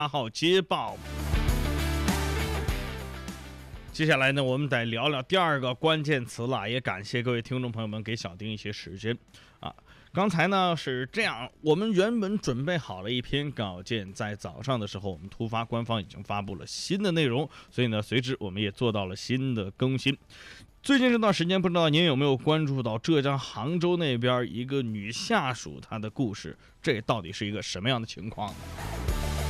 8号捷报。接下来呢，我们得聊聊第二个关键词了，也感谢各位听众朋友们给小丁一些时间啊。刚才呢是这样，我们原本准备好了一篇稿件，在早上的时候，我们突发官方已经发布了新的内容，所以呢，随之我们也做到了新的更新。最近这段时间，不知道您有没有关注到浙江杭州那边一个女下属她的故事，这到底是一个什么样的情况呢？